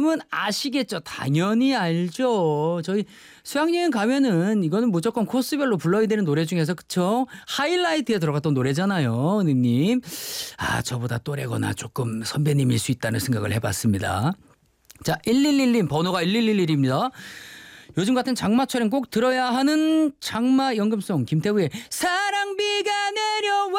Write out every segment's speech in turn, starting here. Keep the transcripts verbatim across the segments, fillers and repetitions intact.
이름은 아시겠죠? 당연히 알죠. 저희 수학여행 가면은 이거는 무조건 코스별로 불러야 되는 노래 중에서 그쵸? 하이라이트에 들어갔던 노래잖아요, 누님. 아, 저보다 또래거나 조금 선배님일 수 있다는 생각을 해봤습니다. 자, 일일일 님 번호가 일일일일입니다. 요즘 같은 장마철엔 꼭 들어야 하는 장마 연금송 김태우의 사랑비가 내려와.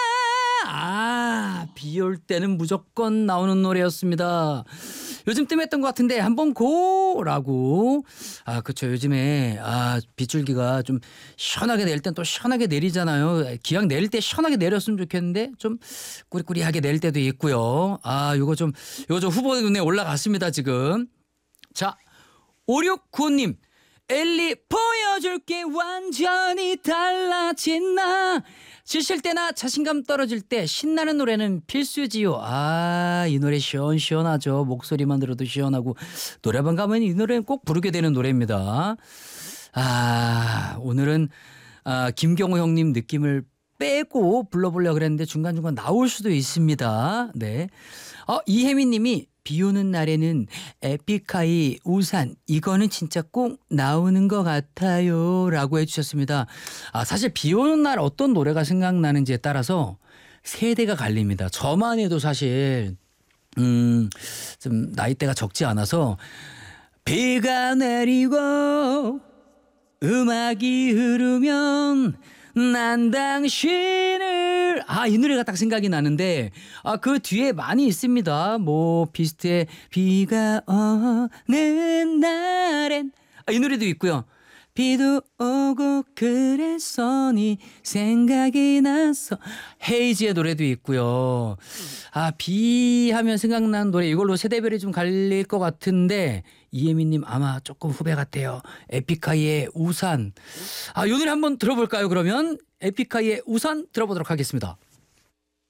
아, 비 올 때는 무조건 나오는 노래였습니다. 요즘 뜸했던 것 같은데 한번 고라고. 아, 그렇죠. 요즘에 아 빗줄기가 좀 시원하게 내릴 땐 또 시원하게 내리잖아요. 기왕 내릴 때 시원하게 내렸으면 좋겠는데 좀 꾸리꾸리하게 내릴 때도 있고요. 아, 요거 좀 요거 좀 후보 눈에 올라갔습니다 지금. 자, 오육구오 님 엘리 보여줄게 완전히 달라진 나. 지칠 때나 자신감 떨어질 때 신나는 노래는 필수지요. 아, 이 노래 시원시원하죠. 목소리만 들어도 시원하고 노래방 가면 이 노래는 꼭 부르게 되는 노래입니다. 아, 오늘은 아, 김경호 형님 느낌을 빼고 불러보려고 그랬는데 중간중간 나올 수도 있습니다. 네. 어, 이혜민 님이 비 오는 날에는 에픽하이 우산 이거는 진짜 꼭 나오는 것 같아요 라고 해주셨습니다. 아, 사실 비 오는 날 어떤 노래가 생각나는지에 따라서 세대가 갈립니다. 저만 해도 사실 음, 좀 나이대가 적지 않아서 비가 내리고 음악이 흐르면 난 당신을 아, 이 노래가 딱 생각이 나는데 아, 그 뒤에 많이 있습니다. 뭐 비스트의 비가 오는 날엔 아, 이 노래도 있고요. 비도 오고 그래서 네 생각이 났어. 헤이지의 노래도 있고요. 아, 비 하면 생각나는 노래 이걸로 세대별이 좀 갈릴 것 같은데 이혜민님 아마 조금 후배 같아요. 에픽하이의 우산. 아, 이 노래 한번 들어볼까요? 그러면 에픽하이의 우산 들어보도록 하겠습니다.